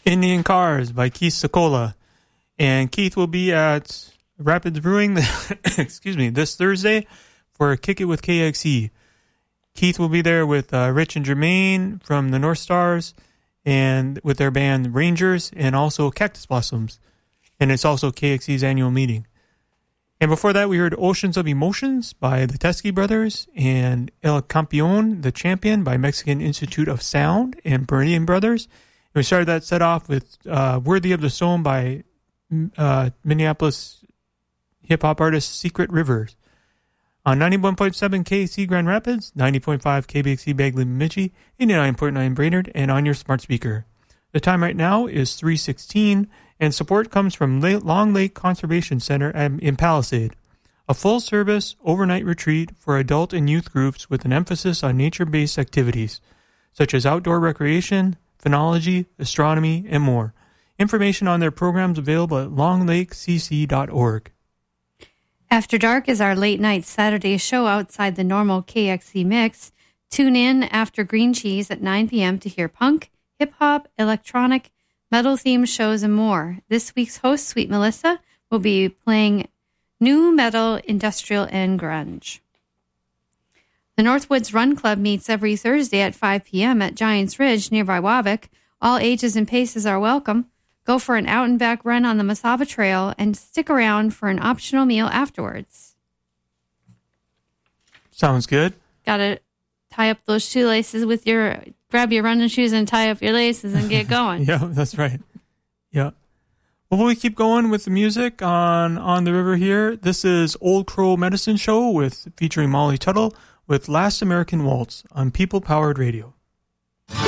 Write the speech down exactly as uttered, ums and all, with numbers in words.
Indian Cars by Keith Sokola. And Keith will be at Rapids Brewing, excuse me, this Thursday for Kick It with K X E. Keith will be there with uh, Rich and Jermaine from the North Stars and with their band Rangers and also Cactus Blossoms. And it's also K X E's annual meeting. And before that, we heard Oceans of Emotions by the Teskey Brothers and El Campeon, the Champion by Mexican Institute of Sound and Meridian Brothers. And we started that set off with uh, Worthy of the Stone by uh, Minneapolis hip-hop artist Secret Rivers. On ninety-one point seven K X E Grand Rapids, ninety point five K B X E Bagley Bemidji, eighty-nine point nine Brainerd, and on your smart speaker. The time right now is three sixteen, and support comes from Long Lake Conservation Center in Palisade, a full-service overnight retreat for adult and youth groups with an emphasis on nature-based activities, such as outdoor recreation, phenology, astronomy, and more. Information on their programs available at long lake c c dot org. After Dark is our late-night Saturday show outside the normal K X E mix. Tune in after Green Cheese at nine p.m. to hear punk, hip-hop, electronic, metal-themed shows, and more. This week's host, Sweet Melissa, will be playing new metal, industrial, and grunge. The Northwoods Run Club meets every Thursday at five p.m. at Giants Ridge, nearby Wabick. All ages and paces are welcome. Go for an out-and-back run on the Masaba Trail and stick around for an optional meal afterwards. Sounds good. Gotta tie up those shoelaces with your... Grab your running shoes and tie up your laces and get going. Yeah, that's right. Yeah. Well, we keep going with the music on, on the river here. This is Old Crow Medicine Show with featuring Molly Tuttle with Last American Waltz on People Powered Radio.